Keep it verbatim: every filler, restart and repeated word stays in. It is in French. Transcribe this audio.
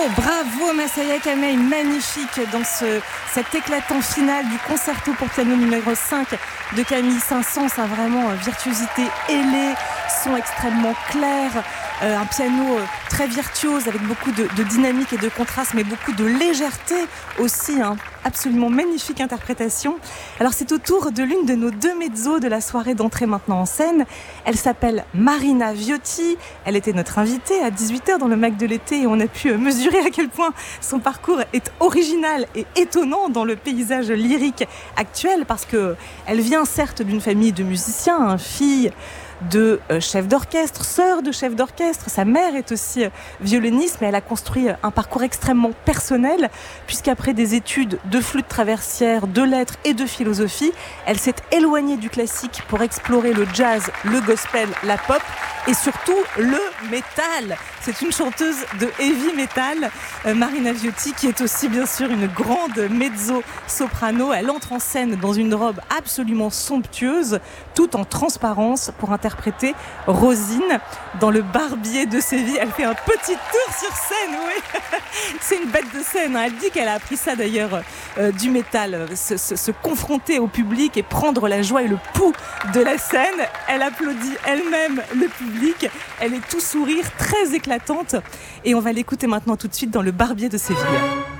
Bravo Masaya Kamei, magnifique dans ce, cet éclatant final du concerto pour piano numéro cinq de Camille Saint-Saëns. Ça a vraiment virtuosité ailée, son extrêmement clair, euh, un piano très virtuose avec beaucoup de, de dynamique et de contraste, mais beaucoup de légèreté aussi, hein. Absolument magnifique interprétation. Alors c'est au tour de l'une de nos deux mezzos de la soirée d'entrée maintenant en scène. Elle s'appelle Marina Viotti. Elle était notre invitée à dix-huit heures dans le Mac de l'été et on a pu mesurer à quel point son parcours est original et étonnant dans le paysage lyrique actuel, parce qu'elle vient certes d'une famille de musiciens, hein, fille de euh, chef d'orchestre, sœur de chef d'orchestre. Sa mère est aussi euh, violoniste, mais elle a construit un parcours extrêmement personnel, puisqu'après des études de flûte traversière, de lettres et de philosophie, elle s'est éloignée du classique pour explorer le jazz, le gospel, la pop et surtout le métal. C'est une chanteuse de heavy metal, euh, Marina Viotti, qui est aussi bien sûr une grande mezzo-soprano. Elle entre en scène dans une robe absolument somptueuse, tout en transparence, pour interpréter Rosine dans Le Barbier de Séville. Elle fait un petit tour sur scène, oui. C'est une bête de scène, hein. Elle dit qu'elle a appris ça d'ailleurs euh, du métal, se, se, se confronter au public et prendre la joie et le pouls de la scène. Elle applaudit elle-même le public. Elle est tout sourire, très éclatante. Et on va l'écouter maintenant tout de suite dans Le Barbier de Séville.